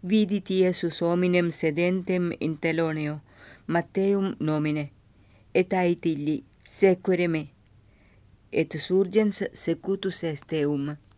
vidit Iesus hominem sedentem in teloneo, Matteum nomine, et ait illi sequere me, et surgens secutus est eum.